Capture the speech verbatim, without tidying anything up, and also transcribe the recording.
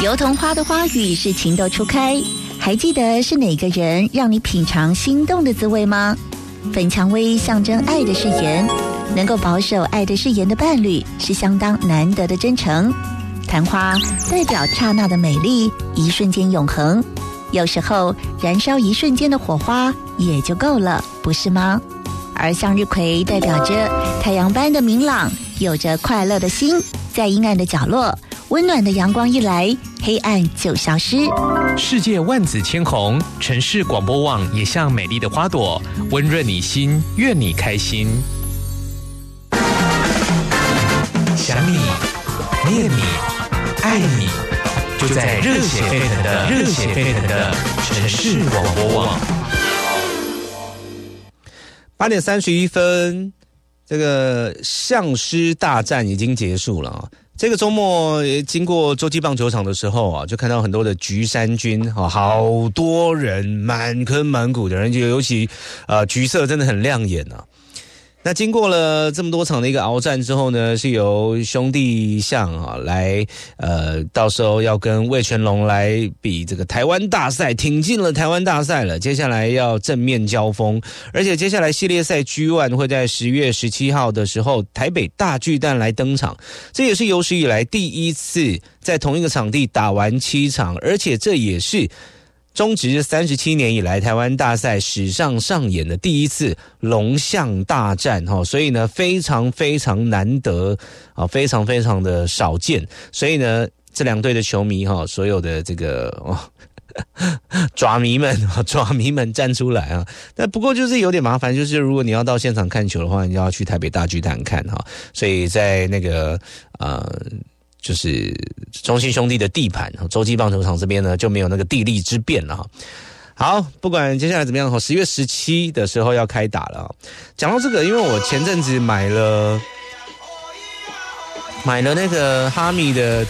油桐花的花语是情窦初开，还记得是哪个人让你品尝心动的滋味吗？粉蔷薇象征爱的誓言，能够保守爱的誓言的伴侣是相当难得的真诚。昙花代表刹那的美丽，一瞬间永恒。有时候燃烧一瞬间的火花也就够了，不是吗？而向日葵代表着太阳般的明朗，有着快乐的心，在阴暗的角落，温暖的阳光一来，黑暗就消失。 世界万紫千红，城市广播网也像美丽的花朵，温润你心，愿你开心。想你，念你，爱你，就在热血沸腾的热血沸腾的城市广播网。 八点三十一分，这个象狮大战已经结束了啊。这个周末经过洲际棒球场的时候啊，就看到很多的橘衫军啊，好多人，满坑满谷的人，就尤其呃橘色真的很亮眼啊。那经过了这么多场的一个鏖战之后呢，是由兄弟象啊来呃，到时候要跟味全龙来比这个台湾大赛，挺进了台湾大赛了。接下来要正面交锋，而且接下来系列赛 G 一 会在十月十七号的时候台北大巨蛋来登场，这也是有史以来第一次在同一个场地打完七场，而且这也是中职三十七年以来台湾大赛史上上演的第一次龙象大战，所以呢非常非常难得，非常非常的少见，所以呢这两队的球迷，所有的这个哦爪迷们爪迷们站出来啊！但不过就是有点麻烦，就是如果你要到现场看球的话，你要去台北大巨蛋看哈，所以在那个呃就是中信兄弟的地盘，洲际棒球场这边呢就没有那个地利之便了哈。好，不管接下来怎么样，十月十七的时候要开打了。讲到这个，因为我前阵子买了买了那个哈密的